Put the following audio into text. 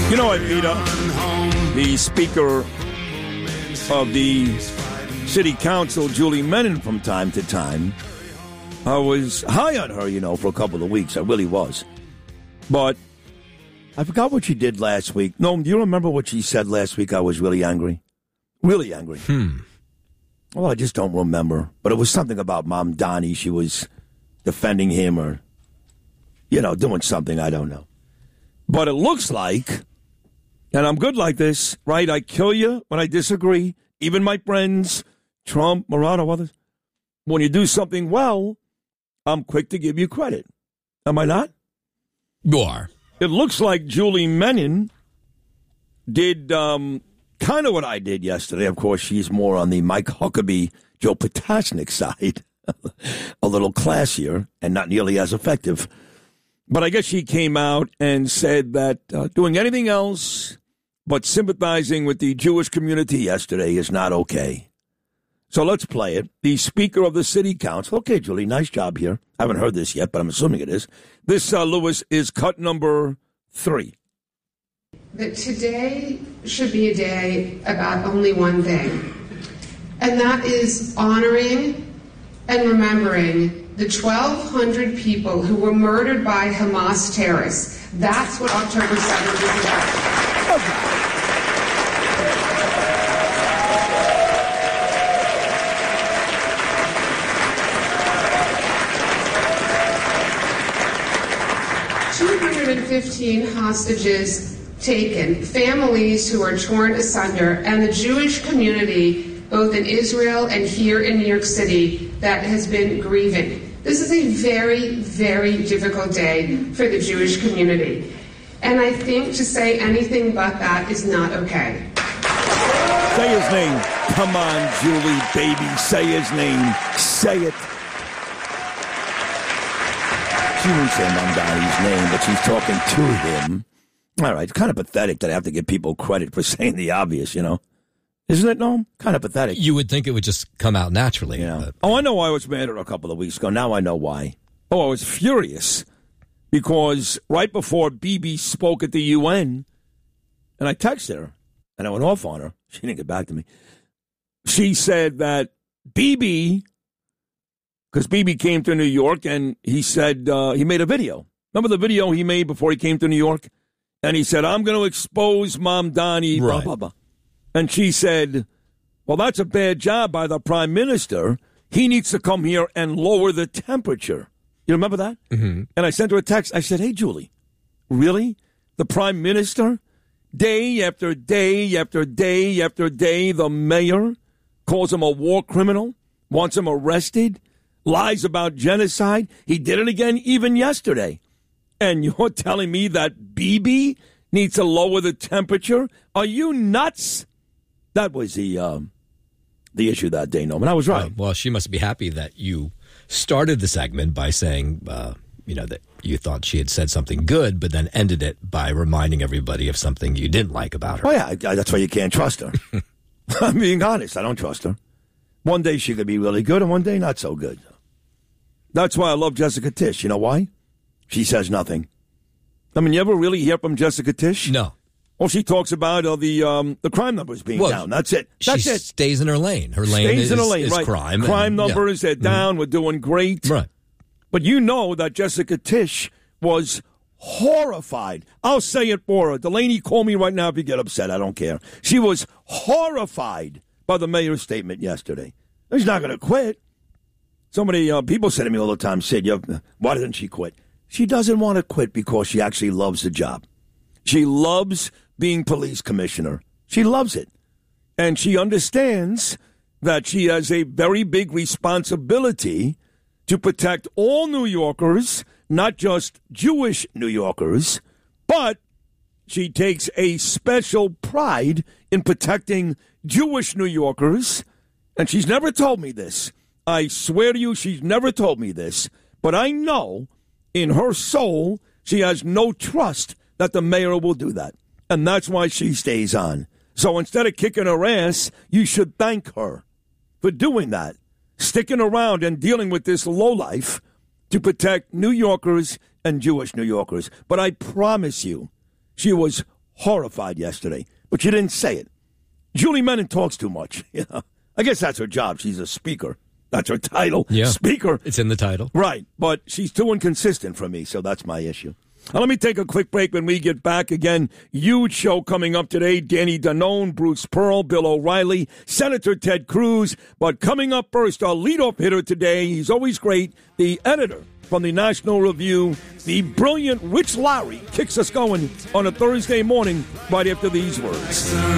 You know, Anita, the Speaker of the City Council, Julie Menon, from time to time. I was high on her, for a couple of weeks. I really was. But I forgot what she did last week. No, do you remember what she said last week? I was really angry. Really angry. Well, I just don't remember. But it was something about Mom Donnie. She was defending him or, doing something. I don't know. But it looks like, and I'm good like this, right? I kill you when I disagree. Even my friends, Trump, Morano, others. When you do something well, I'm quick to give you credit. Am I not? You are. It looks like Julie Menon did kind of what I did yesterday. Of course, she's more on the Mike Huckabee, Joe Potasnik side. A little classier and not nearly as effective. But I guess she came out and said that doing anything else but sympathizing with the Jewish community yesterday is not okay. So let's play it. The Speaker of the City Council. Okay, Julie, nice job here. I haven't heard this yet, but I'm assuming it is. This, Lewis, is cut number 3. That today should be a day about only one thing, and that is honoring and remembering the 1,200 people who were murdered by Hamas terrorists. That's what October 7th is about. Okay. 215 hostages taken, families who are torn asunder, and the Jewish community, both in Israel and here in New York City, that has been grieving. This is a very, very difficult day for the Jewish community. And I think to say anything but that is not okay. Say his name. Come on, Julie, baby. Say his name. Say it. She won't say Mom Donnie's name, but she's talking to him. All right, it's kind of pathetic that I have to give people credit for saying the obvious, Isn't it, Noam? Kind of pathetic. You would think it would just come out naturally. Yeah. But... Oh, I know why I was mad at her a couple of weeks ago. Now I know why. Oh, I was furious because right before Bibi spoke at the UN, and I texted her, and I went off on her. She didn't get back to me. She said that Bibi, because Bibi came to New York, and he said he made a video. Remember the video he made before he came to New York? And he said, I'm going to expose Mom Donnie, blah, blah, blah. And she said, well, that's a bad job by the prime minister. He needs to come here and lower the temperature. You remember that? Mm-hmm. And I sent her a text. I said, hey, Julie, really? The prime minister? Day after day after day after day, the mayor calls him a war criminal, wants him arrested, lies about genocide. He did it again even yesterday. And you're telling me that Bibi needs to lower the temperature? Are you nuts? That was the issue that day, Norman. I was right. Well, she must be happy that you started the segment by saying, that you thought she had said something good, but then ended it by reminding everybody of something you didn't like about her. Oh, yeah, that's why you can't trust her. I'm being honest. I don't trust her. One day she could be really good, and one day not so good. That's why I love Jessica Tisch. You know why? She says nothing. I mean, you ever really hear from Jessica Tisch? No. Well, she talks about the crime numbers being down. That's it. That's it. Stays in her lane. Her lane is right. crime. Crime numbers, they're down. We're doing great. Right. But you know that Jessica Tisch was horrified. I'll say it for her. Delaney, call me right now if you get upset. I don't care. She was horrified by the mayor's statement yesterday. She's not going to quit. So many people say to me all the time, Sid, why doesn't she quit? She doesn't want to quit because she actually loves the job. She loves being police commissioner. She loves it. And she understands that she has a very big responsibility to protect all New Yorkers, not just Jewish New Yorkers, but she takes a special pride in protecting Jewish New Yorkers. And she's never told me this. I swear to you, she's never told me this. But I know in her soul, she has no trust that the mayor will do that. And that's why she stays on. So instead of kicking her ass, you should thank her for doing that, sticking around and dealing with this lowlife to protect New Yorkers and Jewish New Yorkers. But I promise you, she was horrified yesterday, but she didn't say it. Julie Menon talks too much. Yeah, I guess that's her job. She's a speaker. That's her title. Yeah, speaker. It's in the title. Right, but she's too inconsistent for me, so that's my issue. Now, let me take a quick break. When we get back again, huge show coming up today. Danny Danone, Bruce Pearl, Bill O'Reilly, Senator Ted Cruz. But coming up first, our leadoff hitter today, he's always great, the editor from the National Review, the brilliant Rich Lowry, kicks us going on a Thursday morning right after these words.